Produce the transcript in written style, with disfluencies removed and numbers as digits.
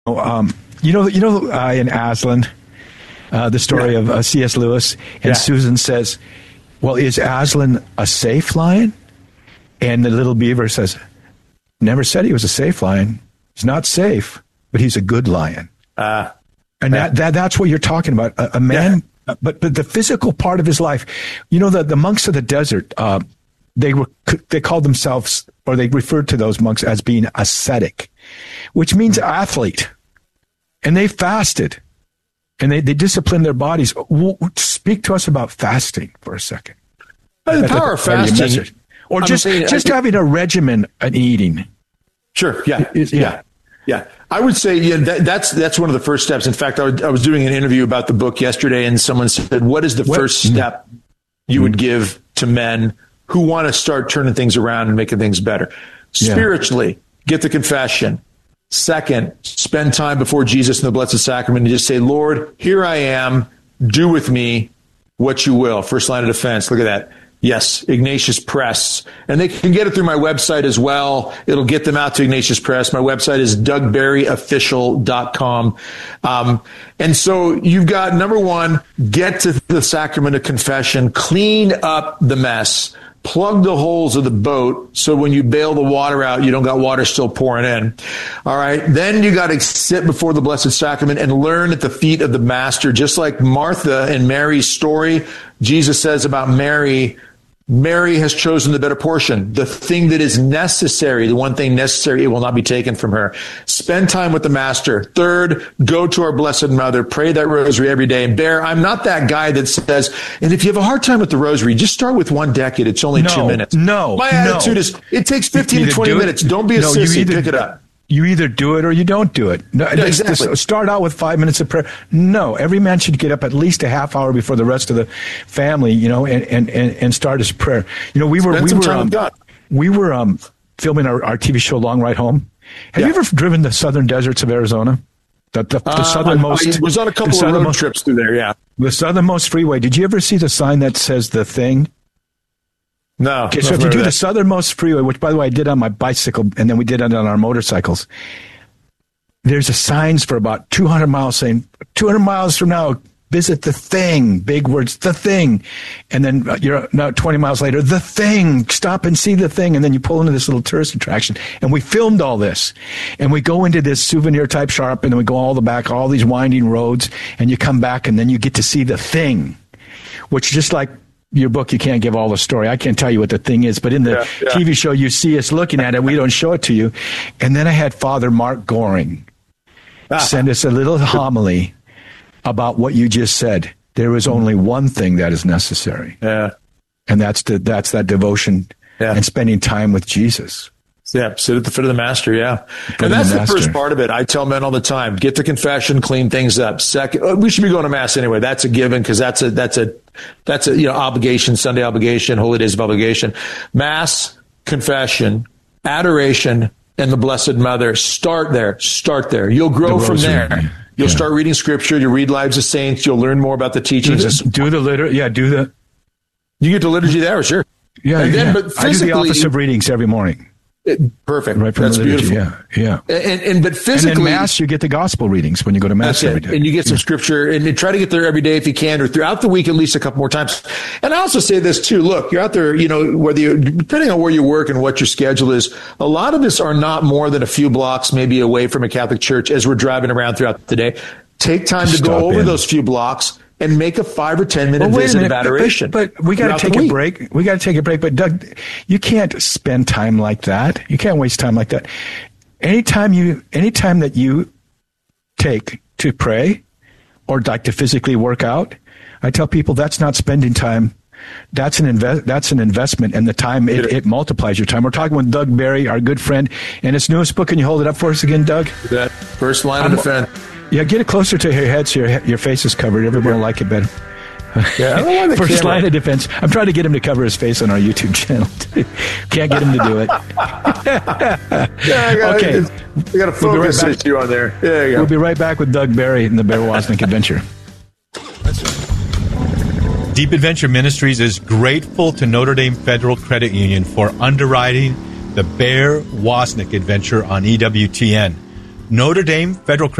In Aslan, the story of C.S. Lewis, and Susan says, well, is Aslan a safe lion? And the little beaver says, never said he was a safe lion. He's not safe, but he's a good lion. That's what you're talking about. A man, but the physical part of his life. The monks of the desert, they called themselves, or they referred to those monks as being ascetic, which means athlete. And they fasted, and they disciplined their bodies. Speak to us about fasting for a second. The power of fasting. Or just having a regimen and eating. Sure. Yeah. I would say that's one of the first steps. In fact, I was doing an interview about the book yesterday, and someone said, what is the first step you would give to men who want to start turning things around and making things better? Spiritually, get the confession. Second, spend time before Jesus in the Blessed Sacrament and just say, Lord, here I am. Do with me what you will. First line of defense. Look at that. Yes, Ignatius Press. And they can get it through my website as well. It'll get them out to Ignatius Press. My website is DougBarryOfficial.com. And so you've got, number one, get to the sacrament of confession, clean up the mess, plug the holes of the boat so when you bail the water out, you don't got water still pouring in. All right. Then you got to sit before the Blessed Sacrament and learn at the feet of the Master. Just like Martha and Mary's story, Jesus says about Mary has chosen the better portion, the thing that is necessary, the one thing necessary, it will not be taken from her. Spend time with the Master. Third, go to our Blessed Mother, pray that rosary every day. And Bear, I'm not that guy that says, and if you have a hard time with the rosary, just start with one decade. It's only 2 minutes. My attitude is, it takes 15 to 20 minutes. Don't be a sissy. Pick it up. You either do it or you don't do it. No, exactly. Start out with 5 minutes of prayer. No, every man should get up at least a half hour before the rest of the family, and start his prayer. We were filming our TV show Long Ride Home. Have you ever driven the southern deserts of Arizona? The southernmost. I was on a couple of road trips through there. Yeah, the southernmost freeway. Did you ever see the sign that says "The Thing"? No. Okay, so if you do the southernmost freeway, which, by the way, I did on my bicycle, and then we did it on our motorcycles, there's a signs for about 200 miles saying, 200 miles from now, visit The Thing. Big words, The Thing. And then you're now 20 miles later, The Thing. Stop and see The Thing. And then you pull into this little tourist attraction. And we filmed all this. And we go into this souvenir-type shop, and then we go all the back, all these winding roads, and you come back, and then you get to see The Thing, which just like your book, you can't give all the story. I can't tell you what The Thing is, but in the TV show, you see us looking at it. We don't show it to you. And then I had Father Mark Goring send us a little homily about what you just said. There is only one thing that is necessary. Yeah. And that's that devotion and spending time with Jesus. Yeah, sit at the foot of the Master, And that's the first part of it. I tell men all the time, get the confession, clean things up. Second, we should be going to Mass anyway. That's a given because that's a obligation, Sunday obligation, holy days of obligation. Mass, confession, adoration, and the Blessed Mother. Start there. You'll grow from there. You'll start reading Scripture. You'll read Lives of Saints. You'll learn more about the teachings. Do the liturgy. Yeah, do the. You get the liturgy there, sure. Yeah, but physically, I do the office of readings every morning. Perfect. Right from That's the liturgy, beautiful. Yeah. But physically, and then Mass, you get the gospel readings when you go to Mass every day. And you get some Scripture, and try to get there every day if you can, or throughout the week at least a couple more times. And I also say this too. Look, you're out there, depending on where you work and what your schedule is, a lot of us are not more than a few blocks maybe away from a Catholic church as we're driving around throughout the day. Take time to go over those few blocks and make a 5 or 10 minute visit of adoration. But we got to take a break. But Doug, you can't spend time like that. You can't waste time like that. Anytime that you take to pray or like to physically work out, I tell people that's not spending time. That's an investment, and the time it multiplies your time. We're talking with Doug Barry, our good friend, and his newest book. Can you hold it up for us again, Doug? That First Line of Defense. Yeah, get it closer to your head so your face is covered. Everyone will like it better. Yeah, I don't want the First Line of Defense. I'm trying to get him to cover his face on our YouTube channel. Can't get him to do it. I got a focus issue on there. Yeah, we'll be right back with Doug Barry and the Bear Wozniak Adventure. Deep Adventure Ministries is grateful to Notre Dame Federal Credit Union for underwriting the Bear Wozniak Adventure on EWTN. Notre Dame Federal Credit